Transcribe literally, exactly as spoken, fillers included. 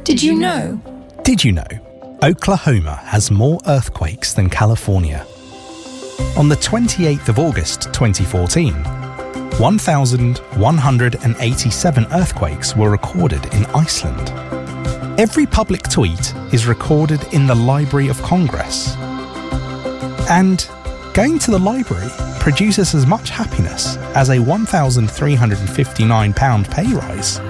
Did you know? Did you know? Oklahoma has more earthquakes than California. On the twenty-eighth of August twenty fourteen, one thousand one hundred eighty-seven earthquakes were recorded in Iceland. Every public tweet is recorded in the Library of Congress. And going to the library produces as much happiness as a one thousand three hundred fifty-nine pounds pay rise.